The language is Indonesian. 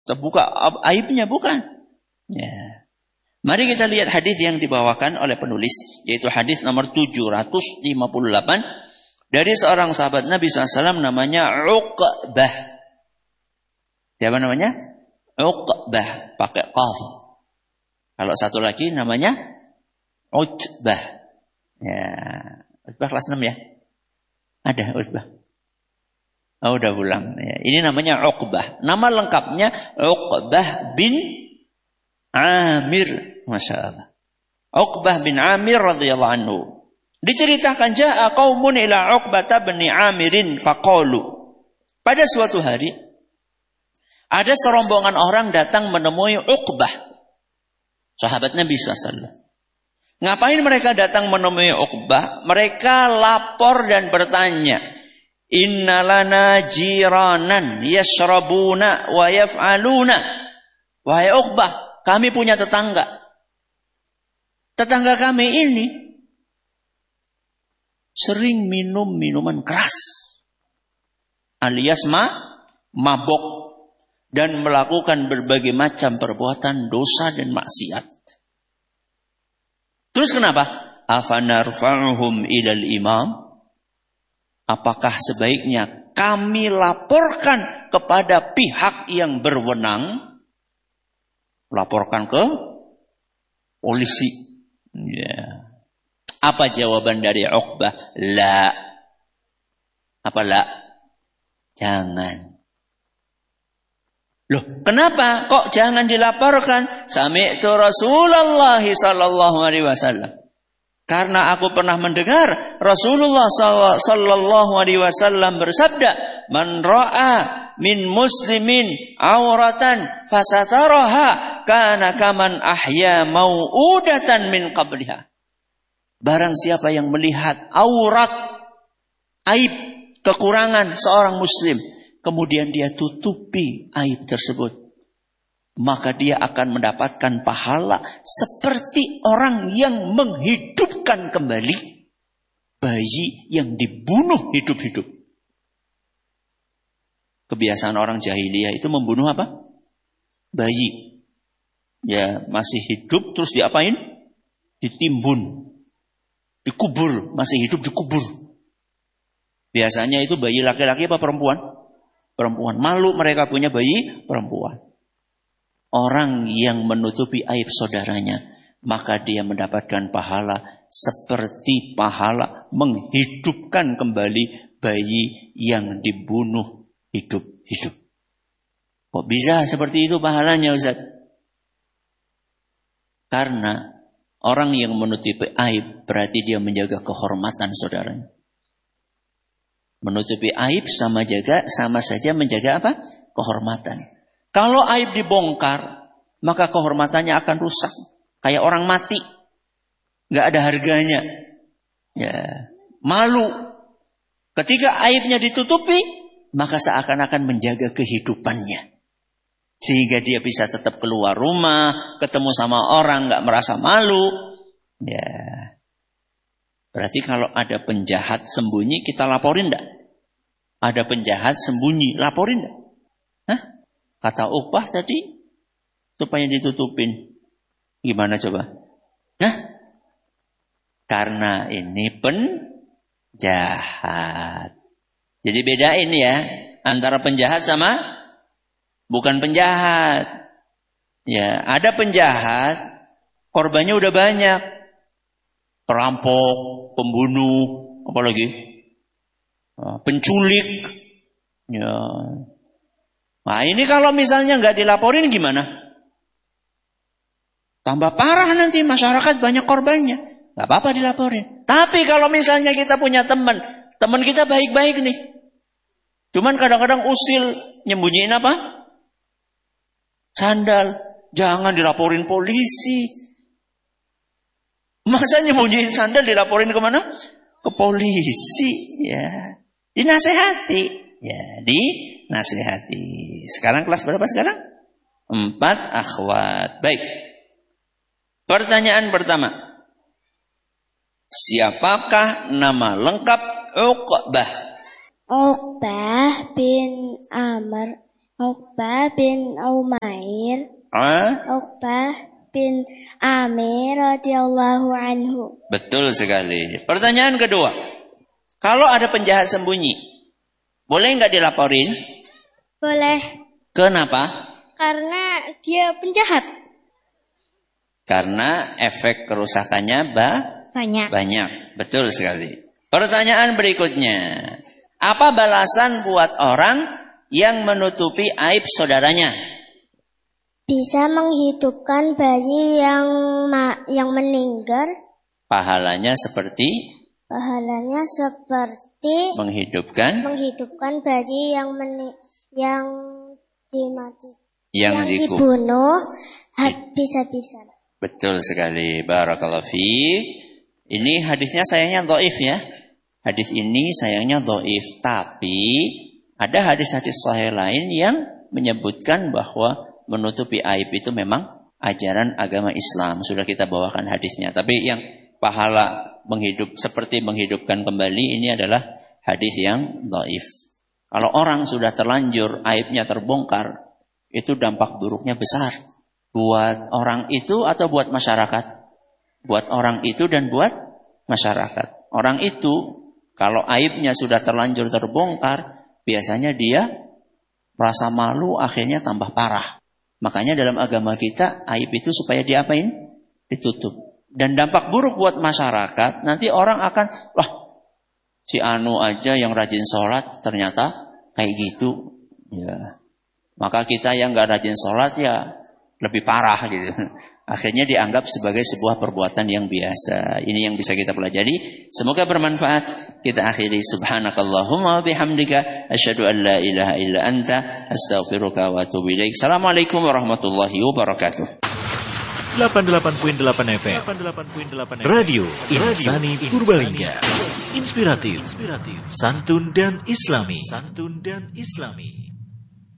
terbuka aibnya, bukan. Ya. Mari kita lihat hadis yang dibawakan oleh penulis, yaitu hadis nomor 758 dari seorang sahabat Nabi SAW namanya Uqbah. Siapa namanya? Uqbah, pakai qaf. Kalau satu lagi namanya Utbah. Ya, Utbah kelas 6 ya? Ada Utbah. Oh, udah pulang. Ya, ini namanya Uqbah. Nama lengkapnya Uqbah bin Amir. Masya Allah. Uqbah bin Amir radhiyallahu anhu. Diceritakan ja'a qaumun ila Uqbah bin Amirin faqalu. Pada suatu hari ada serombongan orang datang menemui Uqbah, sahabat Nabi SAW. Ngapain mereka datang menemui Uqbah? Mereka lapor dan bertanya, Inna lana jiranan yashrabuna wa yaf'aluna. Wahai Uqbah, kami punya tetangga. Tetangga kami ini sering minum minuman keras, alias mabok, dan melakukan berbagai macam perbuatan dosa dan maksiat. Terus kenapa? Afanarfa'uhum ilal imam? Apakah sebaiknya kami laporkan kepada pihak yang berwenang? Laporkan ke polisi. Ya. Apa jawaban dari Uqbah? La. Apa la? Jangan. Loh, kenapa kok jangan dilaporkan? Sami'tu Rasulullah sallallahu alaihi wasallam. Karena aku pernah mendengar Rasulullah sallallahu alaihi wasallam bersabda, "Man ra'a min muslimin auratan fasataraha kana kaman ahya mau'udatan min qabliha." Barang siapa yang melihat aurat, aib, kekurangan seorang muslim, kemudian dia tutupi aib tersebut, maka dia akan mendapatkan pahala seperti orang yang menghidupkan kembali bayi yang dibunuh hidup-hidup. Kebiasaan orang jahiliyah itu membunuh apa? Bayi. Ya, masih hidup terus diapain? Ditimbun. Dikubur, masih hidup dikubur. Biasanya itu bayi laki-laki apa perempuan? Perempuan. Malu mereka punya bayi perempuan. Orang yang menutupi aib saudaranya, maka dia mendapatkan pahala seperti pahala menghidupkan kembali bayi yang dibunuh hidup-hidup. Kok bisa seperti itu pahalanya, Ustaz? Karena orang yang menutupi aib berarti dia menjaga kehormatan saudaranya. Menutupi aib sama saja menjaga apa? Kehormatan. Kalau aib dibongkar, maka kehormatannya akan rusak. Kayak orang mati. Gak ada harganya. Ya, malu. Ketika aibnya ditutupi, maka seakan-akan menjaga kehidupannya. Sehingga dia bisa tetap keluar rumah, ketemu sama orang, gak merasa malu. Ya. Berarti kalau ada penjahat sembunyi, kita laporin gak? Ada penjahat sembunyi, laporin gak? Hah? Kata Uqbah tadi, supaya ditutupin. Gimana coba? Hah? Karena ini penjahat. Jadi bedain ya, antara penjahat sama bukan penjahat. Ya, ada penjahat, korbannya udah banyak. Perampok, pembunuh, apa lagi? Penculik. Ya. Nah, ini kalau misalnya nggak dilaporin gimana? Tambah parah nanti, masyarakat banyak korbannya. Nggak apa-apa dilaporin. Tapi kalau misalnya kita punya teman kita baik-baik nih. Cuman kadang-kadang usil, nyembunyiin apa? Sandal. Jangan dilaporin polisi. Masa nyembunyiin sandal dilaporin kemana? Ke polisi. Ya. Dinasehati. Ya, dinasehati. Sekarang kelas berapa sekarang? 4 akhwat. Baik. Pertanyaan pertama. Siapakah nama lengkap Uqbah? Uqbah bin Amr Uqbah bin Umair. Uqbah bin Amir radhiyallahu anhu. Betul sekali. Pertanyaan kedua. Kalau ada penjahat sembunyi, boleh nggak dilaporin? Boleh. Kenapa? Karena dia penjahat. Karena efek kerusakannya banyak. Betul sekali. Pertanyaan berikutnya. Apa balasan buat orang yang menutupi aib saudaranya? Bisa menghidupkan bayi yang meninggal. Pahalanya seperti menghidupkan bayi yang dibunuh habis-habisan. Betul sekali. Barakallahu fiik. Ini hadisnya sayangnya dhaif ya. Hadis ini sayangnya dhaif, tapi ada hadis-hadis sahih lain yang menyebutkan bahwa menutupi aib itu memang ajaran agama Islam. Sudah kita bawakan hadisnya. Tapi yang pahala seperti menghidupkan kembali ini adalah hadis yang dhaif. Kalau orang sudah terlanjur aibnya terbongkar, itu dampak buruknya besar. Buat orang itu atau buat masyarakat? Buat orang itu dan buat masyarakat. Orang itu kalau aibnya sudah terlanjur terbongkar, biasanya dia merasa malu, akhirnya tambah parah. Makanya dalam agama kita aib itu supaya diapain? Ditutup. Dan dampak buruk buat masyarakat, nanti orang akan, si Anu aja yang rajin sholat ternyata kayak gitu. Ya. Maka kita yang gak rajin sholat ya lebih parah gitu. Akhirnya dianggap sebagai sebuah perbuatan yang biasa. Ini yang bisa kita pelajari. Semoga bermanfaat. Kita akhiri. Subhanakallahumma wa bihamdika. Asyhadu an la ilaha illa anta. Astaghfiruka wa atubu ilaik. Assalamualaikum warahmatullahi wabarakatuh. 88.8 FM. Radio Insani Purbalingga. Inspiratif, santun dan islami.